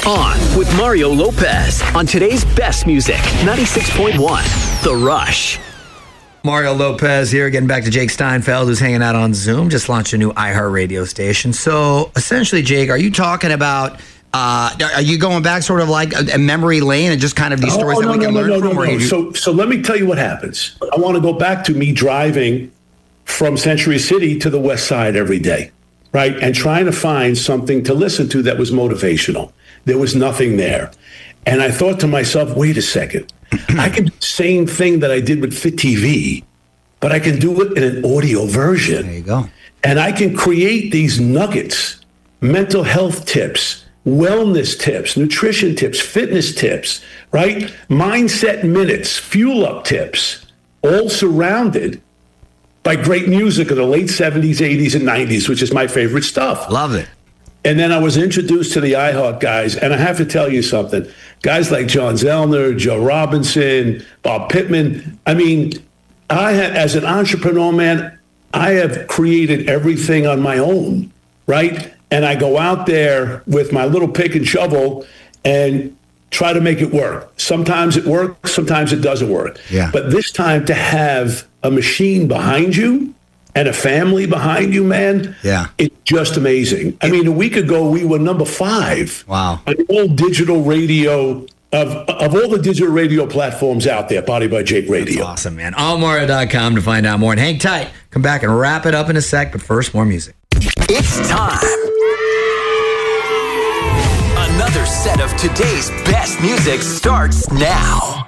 On with Mario Lopez on today's best music, 96.1 The Rush. Mario Lopez here, getting back to Jake Steinfeld, who's hanging out on Zoom, just launched a new iHeartRadio station. So essentially, Jake, are you talking about, are you going back sort of like a memory lane and just kind of these stories that we can learn from? No. So let me tell you what happens. I want to go back to me driving from Century City to the West Side every day, right? And trying to find something to listen to that was motivational. There was nothing there. And I thought to myself, wait a second. I can do the same thing that I did with Fit TV, but I can do it in an audio version. There you go. And I can create these nuggets, mental health tips, wellness tips, nutrition tips, fitness tips, right? Mindset minutes, fuel up tips, all surrounded by great music of the late 70s, 80s, and 90s, which is my favorite stuff. Love it. And then I was introduced to the iHeart guys, and I have to tell you something. Guys like John Zellner, Joe Robinson, Bob Pittman. I mean, as an entrepreneur, man, I have created everything on my own, right? And I go out there with my little pick and shovel and try to make it work. Sometimes it works, sometimes it doesn't work. Yeah. But this time to have a machine behind you and a family behind you, man, it's just amazing. I mean, a week ago, we were number 5 on all digital radio, of all the digital radio platforms out there, Body by Jake Radio. That's awesome, man. Allmario.com to find out more. And hang tight. Come back and wrap it up in a sec, but first, more music. It's time. Another set of today's best music starts now.